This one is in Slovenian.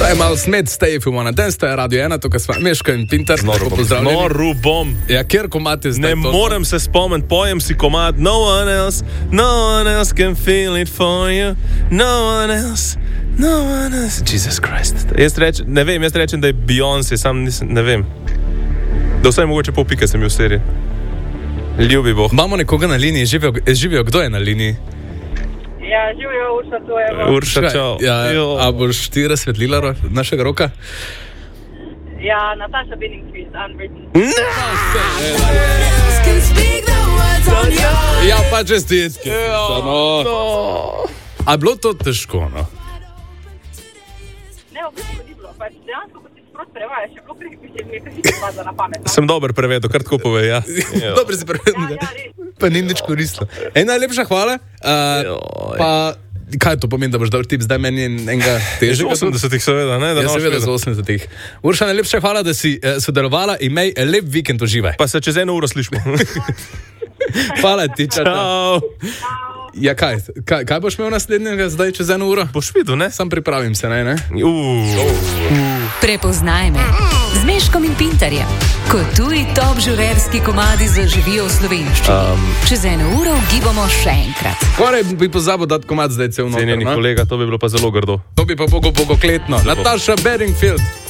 Daj malo smet, stay if you wanna dance, to je Radio 1, tukaj sva Meško in Pintar. Noru bom. Ja, kjer komad je zdaj? Ne morem se spomniti, pojem si komad. No one else can feel it for you. No one else. Jesus Christ. Jaz rečem, da je Beyoncé, sam ne vem. Da vsaj mogoče pol pike sem bil v seriji. Ljubi Bog. Imamo nekoga na liniji, živijo, kdo je na liniji? Ja, živijo Urša, to je. Urša, čau. Ja, a boš ti razsvetlila našega roka? Ja, Natasha Bedingfield, Unwritten. Ja, pa čestitke. A bilo to težko, no? Ne, v bistvu ni bilo. Pač dejansko, ko ti sprot prevajaš, je bilo nekaj vaza na pamet. Sem dober prevedel, kar tako pove, ja. Dobre si prevedel. Ja, res. Pa ni nič koristilo. Najlepša hvala. Pa kaj to pomeni, da boš dal tip zdaj meni enega težjega? 80-ih seveda, ne? Ja, seveda za 80-ih. Urša, najlepša hvala, da si sodelovala. Imej lep vikend uživaj. Pa se čez 1 uro slišimo. Hvala ti, Čau. Ja, kaj boš imel naslednjega zdaj čez 1 uro? Boš videl, ne? Sam pripravim se, ne? Prepoznaj me z Meškom in Pintarjem, ko tuji top žurerski komadi zaživijo v slovenščini. Čez 1 uro ugibamo še enkrat. Skoraj bi pozabil dati komad zdaj cel noter. Cenjeni kolega, to bi bilo pa zelo grdo. To bi pa bogokletno. Natasha Bedingfield.